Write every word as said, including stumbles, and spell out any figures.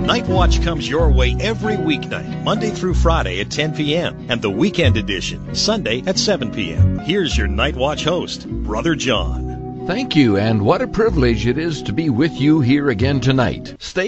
Night Watch comes your way every weeknight, Monday through Friday at ten p.m. and the weekend edition, Sunday at seven p.m. Here's your Night Watch host, Brother John. Thank you, and what a privilege it is to be with you here again tonight. Stay